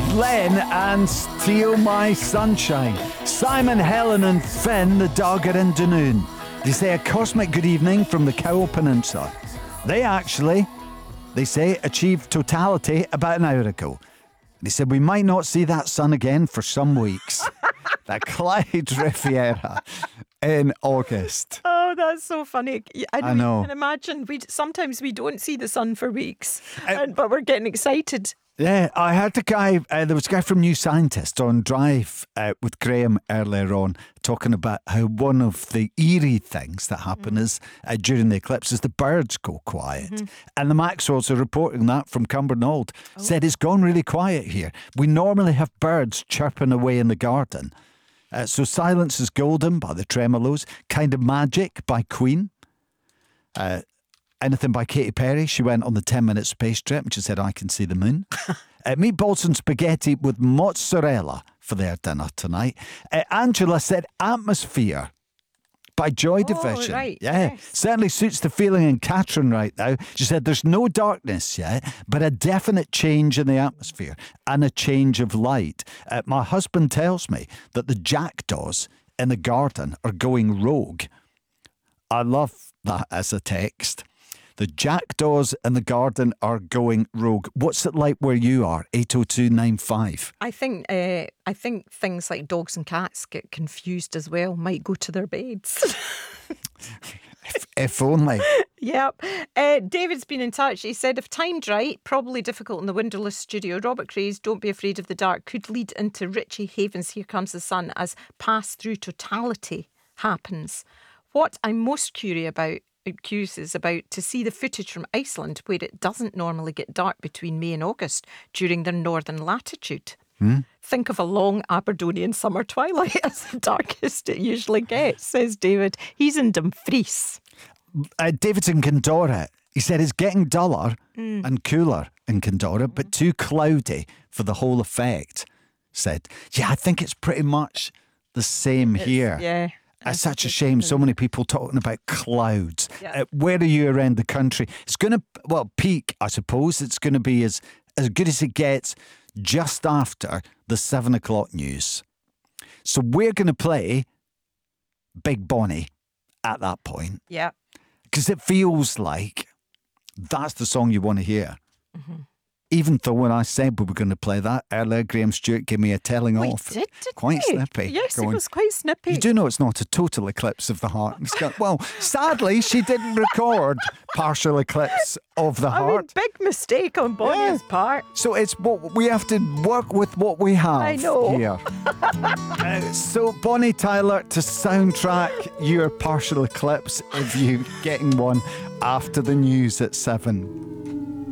Len and Steal My Sunshine. Simon, Helen and Finn, the dog, are in Dunoon. They say a cosmic good evening from the Cowell Peninsula. They say, achieved totality about an hour ago. They said we might not see that sun again for some weeks. That Clyde Riviera in August. Oh, that's so funny. I know. You can imagine, sometimes we don't see the sun for weeks, but we're getting excited. Yeah, I heard there was a guy from New Scientist on Drive with Graham earlier on talking about how one of the eerie things that happen is during the eclipse is the birds go quiet. Mm-hmm. And the Maxwells are reporting that from Cumbernauld. Said it's gone really quiet here. We normally have birds chirping away in the garden. So Silence is Golden by the Tremolos, Kind of Magic by Queen. Anything by Katy Perry. She went on the 10-minute space trip and she said, I can see the moon. Meatballs and spaghetti with mozzarella for their dinner tonight. Angela said Atmosphere by Joy Division. Right. Yeah, Yes. Certainly suits the feeling in Catherine right now. She said there's no darkness yet, but a definite change in the atmosphere and a change of light. My husband tells me that the jackdaws in the garden are going rogue. I love that as a text. The jackdaws in the garden are going rogue. What's it like where you are? 80295. I think things like dogs and cats get confused as well, might go to their beds. If only. Yep. David's been in touch. He said, if timed right, probably difficult in the windowless studio. Robert Craze, Don't Be Afraid of the Dark could lead into Richie Havens' Here Comes the Sun as pass-through totality happens. What I'm most curious is about to see the footage from Iceland where it doesn't normally get dark between May and August during their northern latitude. Think of a long Aberdonian summer twilight as the darkest it usually gets, says David. He's in Dumfries. David's in Condora. He said it's getting duller and cooler in Condora, but too cloudy for the whole effect. Said, I think it's pretty much the same here. Yeah. It's such a shame. So many people talking about clouds. Yeah. Where are you around the country? It's going to, peak, I suppose. It's going to be as good as it gets just after the 7 o'clock news. So we're going to play Big Bonnie at that point. Yeah. Because it feels like that's the song you want to hear. Mm-hmm. Even though when I said we were going to play that earlier, Graham Stewart gave me a telling off. Did quite he? snippy. Yes, it was quite snippy. You do know it's not a total eclipse of the heart. Sadly, she didn't record partial eclipse of the heart. Big mistake on Bonnie's part. So it's what we have to work with what we have I know. here. So Bonnie Tyler to soundtrack your partial eclipse if you're getting one after the news at 7.